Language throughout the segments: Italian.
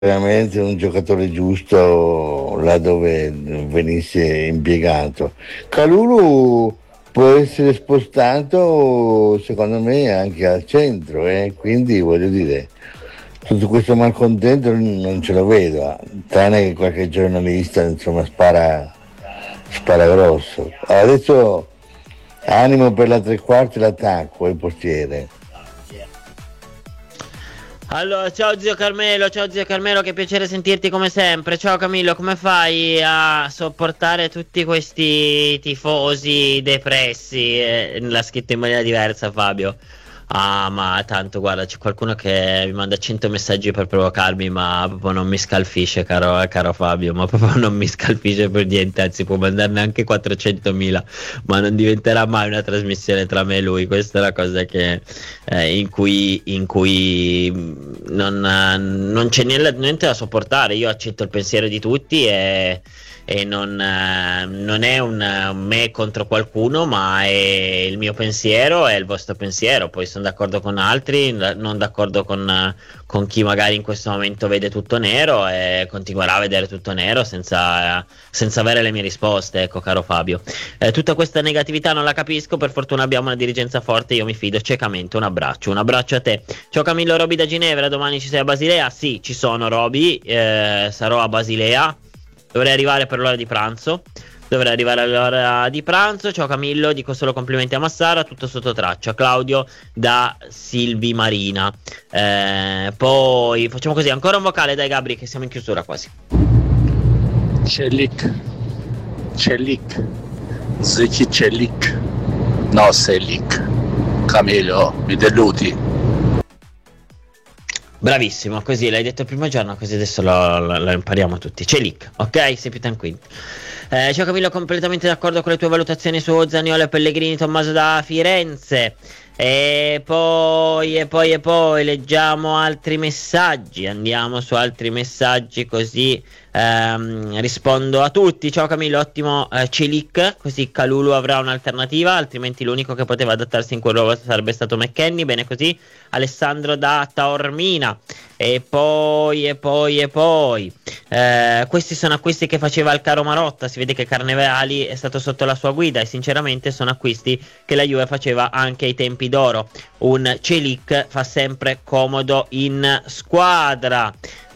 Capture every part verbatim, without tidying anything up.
veramente un giocatore giusto là dove venisse impiegato. Kalulu può essere spostato secondo me anche al centro, eh? Quindi voglio dire, tutto questo malcontento non ce lo vedo, tranne che qualche giornalista insomma spara, spara grosso. Adesso animo per la tre quarti l'attacco e il portiere. Allora, ciao zio Carmelo, ciao zio Carmelo, che piacere sentirti come sempre. Ciao Camillo, come fai a sopportare tutti questi tifosi depressi? Eh, l'ha scritto in maniera diversa Fabio. Ah, ma tanto, guarda, c'è qualcuno che mi manda cento messaggi per provocarmi, ma proprio non mi scalfisce, caro, caro Fabio, ma proprio non mi scalfisce per niente, anzi può mandarne anche quattrocentomila, ma non diventerà mai una trasmissione tra me e lui. Questa è la cosa che, eh, in cui, in cui non, eh, non c'è niente, niente da sopportare. Io accetto il pensiero di tutti e... e non, eh, non è un, un me contro qualcuno, ma è il mio pensiero e il vostro pensiero. Poi sono d'accordo con altri, non d'accordo con, con chi magari in questo momento vede tutto nero e continuerà a vedere tutto nero senza, senza avere le mie risposte, ecco, caro Fabio. Eh, tutta questa negatività non la capisco, per fortuna abbiamo una dirigenza forte, io mi fido ciecamente. Un abbraccio, un abbraccio a te. Ciao Camillo, Roby da Ginevra, domani ci sei a Basilea? Sì, ci sono Roby, eh, sarò a Basilea. Dovrei arrivare per l'ora di pranzo. Dovrei arrivare all'ora di pranzo. Ciao Camillo, dico solo complimenti a Massara. Tutto sotto traccia. Claudio da Silvi Marina. eh, Poi facciamo così, ancora un vocale, dai Gabri, che siamo in chiusura quasi. Celik, Celik, Zeki Celik, no Selik. Camillo, mi deludi. Bravissimo, così l'hai detto il primo giorno, così adesso lo, lo, lo impariamo tutti. Celic, ok? Sei più tranquillo. Eh, ciao Camillo, completamente d'accordo con le tue valutazioni su Zaniolo e Pellegrini, Tommaso da Firenze. E poi, e poi, e poi leggiamo altri messaggi. Andiamo su altri messaggi, così ehm, rispondo a tutti. Ciao Camillo, ottimo eh, Celic, così Kalulu avrà un'alternativa, altrimenti l'unico che poteva adattarsi in quel ruolo sarebbe stato McKennie. Bene così. Alessandro da Taormina. E poi, e poi, e poi eh, questi sono acquisti che faceva il caro Marotta. Si vede che Carnevali è stato sotto la sua guida e sinceramente sono acquisti che la Juve faceva anche ai tempi d'oro. Un Celic fa sempre comodo in squadra.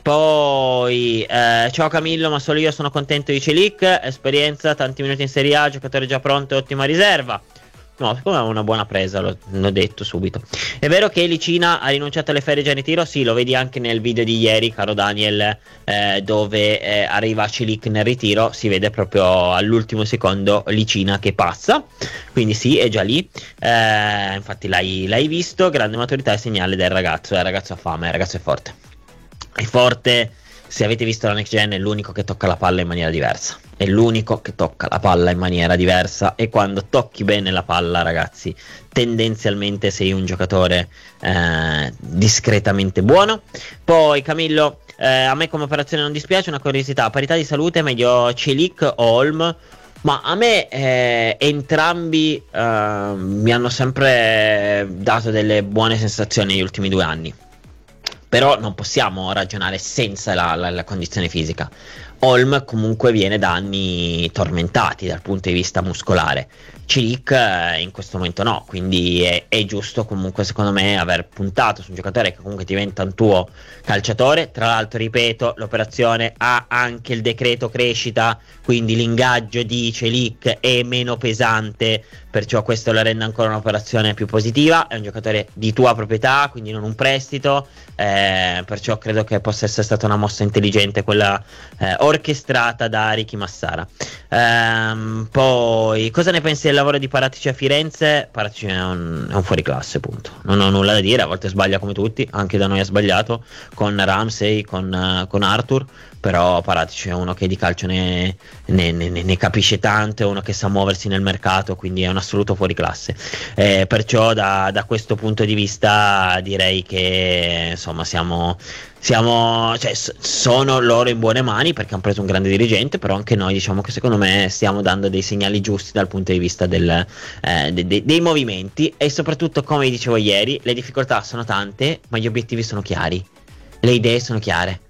Poi eh, ciao Camillo, ma solo io sono contento di Celic. Esperienza, tanti minuti in Serie A, giocatore già pronto e ottima riserva. No, secondo me è una buona presa, l'ho, l'ho detto subito. È vero che Licina ha rinunciato alle ferie già in ritiro? Sì, lo vedi anche nel video di ieri, caro Daniel, eh, dove eh, arriva Celic nel ritiro. Si vede proprio all'ultimo secondo Licina che passa. Quindi sì, è già lì. eh, Infatti l'hai, l'hai visto. Grande maturità e segnale del ragazzo. Il ragazzo ha fame, il ragazzo è forte. È forte. Se avete visto la Next Gen, è l'unico che tocca la palla in maniera diversa. È l'unico che tocca la palla in maniera diversa. E quando tocchi bene la palla, ragazzi, tendenzialmente sei un giocatore eh, discretamente buono. Poi Camillo, eh, a me come operazione non dispiace. Una curiosità: a parità di salute meglio Celic o Holm? Ma a me eh, entrambi eh, mi hanno sempre dato delle buone sensazioni negli ultimi due anni. Però non possiamo ragionare senza la, la, la condizione fisica. Holm comunque viene da anni tormentati dal punto di vista muscolare. Celic eh, in questo momento no, quindi è, è giusto comunque secondo me aver puntato su un giocatore che comunque diventa un tuo calciatore. Tra l'altro, ripeto, l'operazione ha anche il decreto crescita, quindi l'ingaggio di Celic è meno pesante, perciò questo la rende ancora un'operazione più positiva. È un giocatore di tua proprietà, quindi non un prestito, eh, perciò credo che possa essere stata una mossa intelligente quella eh, orchestrata da Ricky Massara. Ehm, poi cosa ne pensi del lavoro di Paratici a Firenze? Paratici è un, è un fuoriclasse, punto. Non ho nulla da dire, a volte sbaglia come tutti, anche da noi ha sbagliato con Ramsey, con, uh, con Arthur, però Paratici è uno che di calcio ne, ne, ne, ne capisce tanto, è uno che sa muoversi nel mercato, quindi è un assoluto fuoriclasse. Eh, perciò da, da questo punto di vista direi che insomma siamo... Siamo, cioè, sono loro in buone mani perché hanno preso un grande dirigente, però anche noi diciamo che secondo me stiamo dando dei segnali giusti dal punto di vista del, eh, de, de, dei movimenti e soprattutto, come vi dicevo ieri, le difficoltà sono tante ma gli obiettivi sono chiari, le idee sono chiare.